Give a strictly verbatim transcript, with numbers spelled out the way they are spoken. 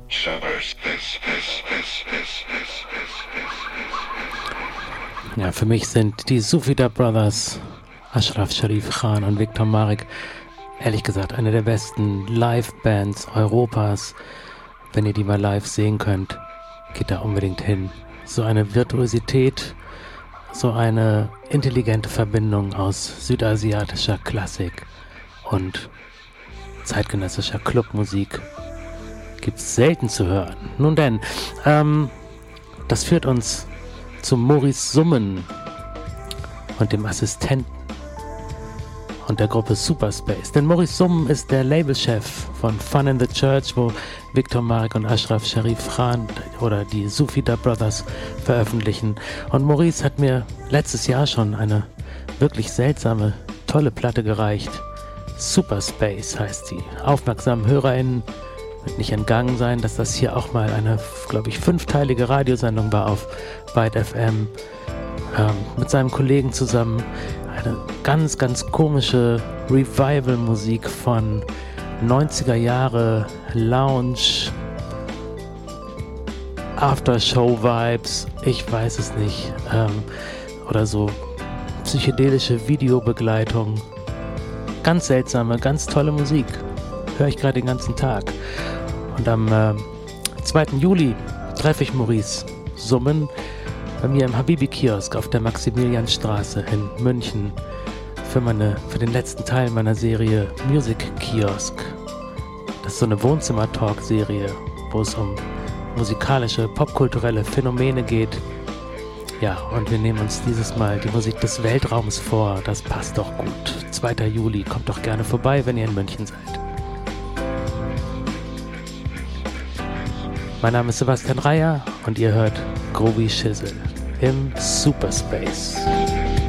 Ja, für mich sind die Sufida Brothers, Ashraf Sharif Khan und Viktor Marek, ehrlich gesagt, eine der besten Live-Bands Europas. Wenn ihr die mal live sehen könnt, geht da unbedingt hin. So eine Virtuosität, so eine intelligente Verbindung aus südasiatischer Klassik und zeitgenössischer Clubmusik gibt's selten zu hören. Nun denn, ähm, das führt uns zu Maurice Summen und dem Assistenten und der Gruppe Superspace. Denn Maurice Summen ist der Labelchef von Fun in the Church, wo Viktor Marek und Ashraf Sharif Khan oder die Sufida Brothers veröffentlichen. Und Maurice hat mir letztes Jahr schon eine wirklich seltsame, tolle Platte gereicht. Superspace heißt die. Aufmerksamen HörerInnen wird nicht entgangen sein, dass das hier auch mal eine, glaube ich, fünfteilige Radiosendung war auf Byte F M. Ähm, mit seinem Kollegen zusammen eine ganz, ganz komische Revival-Musik von neunziger Jahre Lounge, Aftershow-Vibes, ich weiß es nicht, ähm, oder so psychedelische Videobegleitung. Ganz seltsame, ganz tolle Musik. Höre ich gerade den ganzen Tag. Und am äh, zweiten Juli treffe ich Maurice Summen bei mir im Habibi-Kiosk auf der Maximilianstraße in München für, meine, für den letzten Teil meiner Serie Music Kiosk. Das ist so eine Wohnzimmer-Talk-Serie, wo es um musikalische, popkulturelle Phänomene geht. Ja, und wir nehmen uns dieses Mal die Musik des Weltraums vor. Das passt doch gut. zweiter Juli, kommt doch gerne vorbei, wenn ihr in München seid. Mein Name ist Sebastian Reyer und ihr hört Groovy Shizzle im Superspace.